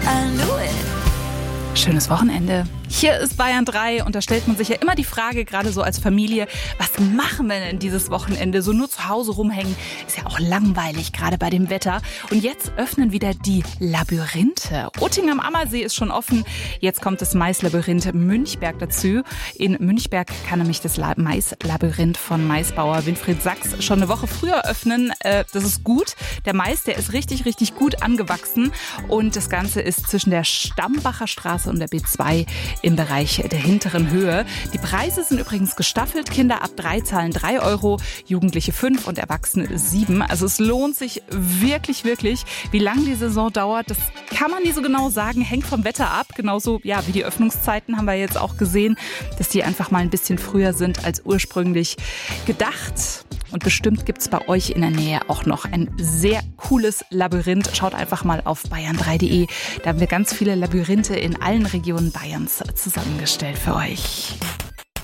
I knew it. Schönes Wochenende. Hier ist Bayern 3 und da stellt man sich ja immer die Frage, gerade so als Familie, was machen wir denn dieses Wochenende? So nur zu Hause rumhängen ist ja auch langweilig, gerade bei dem Wetter. Und jetzt öffnen wieder die Labyrinthe. Utting am Ammersee ist schon offen. Jetzt kommt das Maislabyrinth Münchberg dazu. In Münchberg kann nämlich das Maislabyrinth von Maisbauer Winfried Sachs schon eine Woche früher öffnen. Das ist gut. Der Mais, der ist richtig, richtig gut angewachsen. Und das Ganze ist zwischen der Stambacher Straße und der B2 im Bereich der hinteren Höhe. Die Preise sind übrigens gestaffelt. Kinder ab 3 zahlen 3 Euro, Jugendliche 5 und Erwachsene 7. Also es lohnt sich wirklich, wirklich. Wie lang die Saison dauert, das kann man nie so genau sagen. Hängt vom Wetter ab. Genauso ja, wie die Öffnungszeiten haben wir jetzt auch gesehen, dass die einfach mal ein bisschen früher sind als ursprünglich gedacht. Und bestimmt gibt es bei euch in der Nähe auch noch ein sehr cooles Labyrinth. Schaut einfach mal auf bayern3.de. Da haben wir ganz viele Labyrinthe in allen Regionen Bayerns zusammengestellt für euch.